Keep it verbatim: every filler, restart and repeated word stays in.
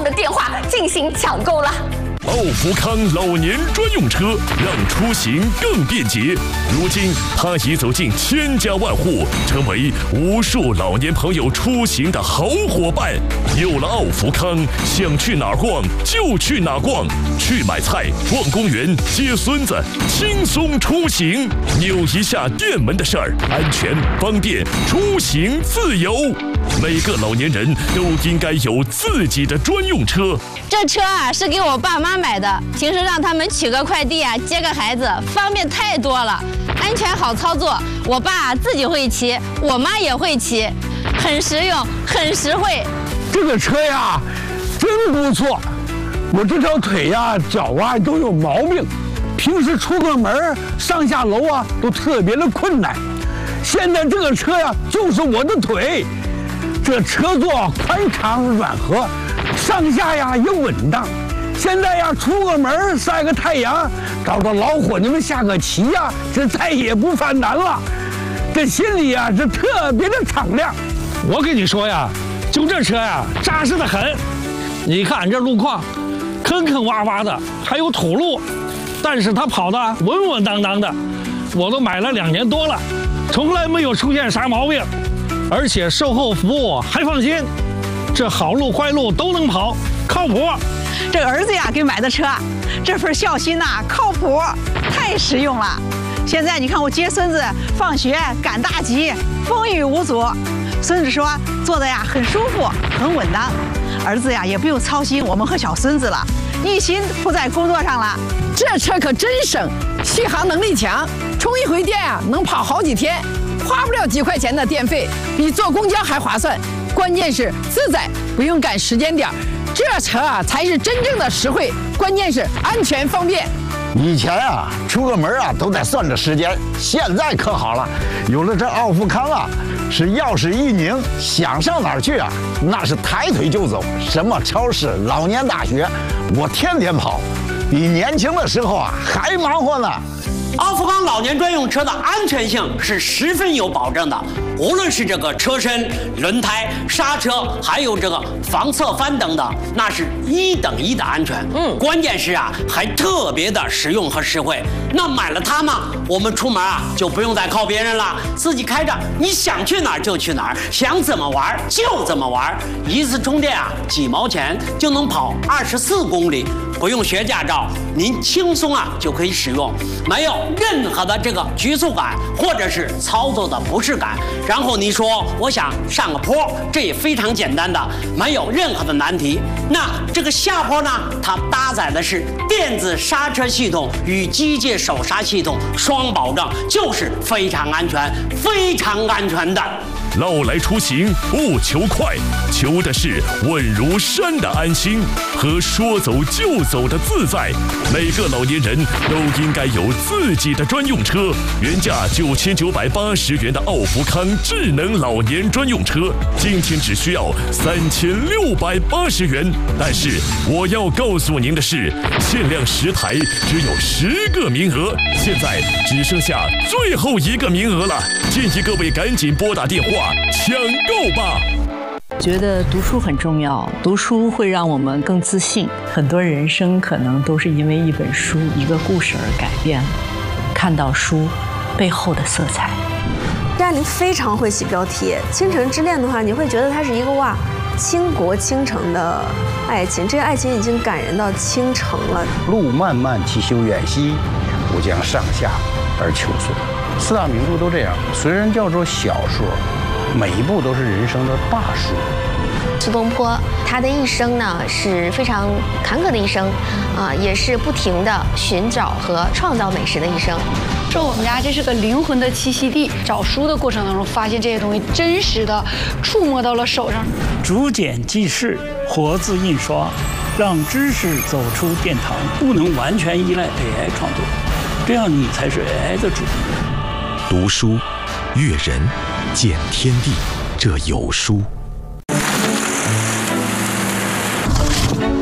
的电话进行抢购了。 奥福康老年专用车让出行更便捷。如今，它已走进千家万户，成为无数老年朋友出行的好伙伴。有了奥福康，想去哪儿逛就去哪儿逛，去买菜、逛公园、接孙子，轻松出行。扭一下电门的事儿，安全、方便，出行自由。每个老年人都应该有自己的专用车。 这车啊是给我爸妈买的，平时让他们取个快递啊，接个孩子，方便太多了，安全好操作。我爸自己会骑，我妈也会骑，很实用，很实惠。 这个车呀，真不错。我这条腿呀、脚啊都有毛病，平时出个门上下楼啊都特别的困难。现在这个车呀，就是我的腿。这车座宽敞软和，上下呀也稳当。现在呀，出个门晒个太阳，找着老伙计们下个棋呀，这再也不犯难了。这心里呀是特别的敞亮。 我跟你说呀，就这车呀，扎实的很。你看这路况，坑坑洼洼的，还有土路，但是它跑的稳稳当当的。我都买了两年多了，从来没有出现啥毛病。而且售后服务还放心，这好路坏路都能跑，靠谱。 这儿子呀给买的车，这份孝心呐、啊、靠谱，太实用了。现在你看我接孙子放学赶大集，风雨无阻。孙子说坐的呀很舒服，很稳当。儿子呀也不用操心我们和小孙子了，一心扑在工作上了。 这车可真省，续航能力强，充一回电啊能跑好几天。花不了几块钱的电费，比坐公交还划算。关键是自在，不用赶时间点，这车啊才是真正的实惠。关键是安全方便。 以前啊，出个门啊都得算着时间，现在可好了，有了这奥福康啊，是钥匙一拧，想上哪儿去啊，那是抬腿就走。什么超市、老年大学，我天天跑，比年轻的时候啊还忙活呢。 奥福康老年专用车的安全性是十分有保证的，无论是这个车身、轮胎、刹车，还有这个防侧翻等等，那是一等一的安全。嗯，关键是啊，还特别的实用和实惠。那买了它呢，我们出门啊就不用再靠别人了，自己开着，你想去哪儿就去哪儿，想怎么玩就怎么玩。一次充电啊，几毛钱就能跑二十四公里。不用学驾照，您轻松啊就可以使用，没有任何的这个局促感或者是操作的不适感。然后你说我想上个坡，这也非常简单的，没有任何的难题。那这个下坡呢，它搭载的是电子刹车系统与机械手刹系统双保证，就是非常安全、非常安全的。 老来出行不求快，求的是稳如山的安心和说走就走的自在。每个老年人都应该有自己的专用车。原价九千九百八十元的奥福康智能老年专用车，今天只需要三千六百八十元。但是我要告诉您的是，限量十台，只有十个名额，现在只剩下最后一个名额了，建议各位赶紧拨打电话抢购吧。 觉得读书很重要，读书会让我们更自信。很多人生可能都是因为一本书、一个故事而改变了。看到书背后的色彩。 张爱玲非常会起标题，《倾城之恋》的话，你会觉得它是一个哇，倾国倾城的爱情，这个爱情已经感人到倾城了。 路漫漫其修远兮，吾将上下而求索。四大名著都这样，虽然叫做小说，每一部都是人生的大书。 苏东坡他的一生呢是非常坎坷的一生，啊、呃，也是不停的寻找和创造美食的一生。 说我们家这是个灵魂的栖息地，找书的过程当中发现这些东西真实的触摸到了手上。 竹简记事，活字印刷，让知识走出殿堂，不能完全依赖 A I 创作，这样你才是 A I 的主人。 读书，阅人，见天地，这有书。